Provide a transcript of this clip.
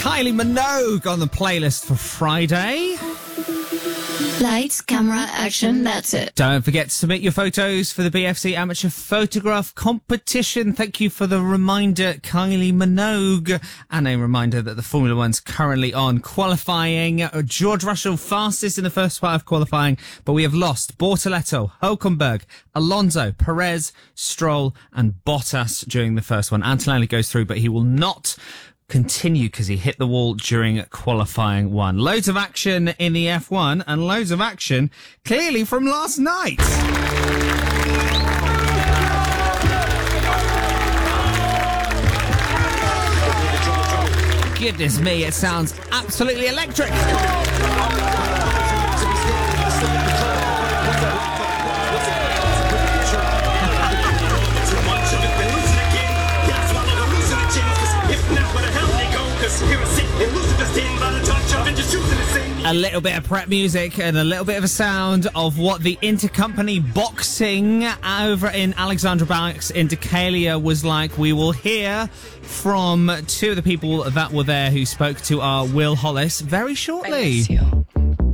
Kylie Minogue on the playlist for Friday. Lights, camera, action, that's it. Don't forget to submit your photos for the BFC Amateur Photograph Competition. Thank you for the reminder, Kylie Minogue. And a reminder that the Formula One's currently on qualifying. George Russell fastest in the first part of qualifying, but we have lost Bortoleto, Hülkenberg, Alonso, Perez, Stroll and Bottas during the first one. Antonelli goes through, but he will not continue because he hit the wall during qualifying one. Loads of action in the F1 and loads of action clearly from last night. Goodness me, it sounds absolutely electric. A little bit of prep music and a little bit of a sound of what the intercompany boxing over in Alexandra Barracks in Decalia was like. We will hear from two of the people that were there who spoke to our Will Hollis very shortly.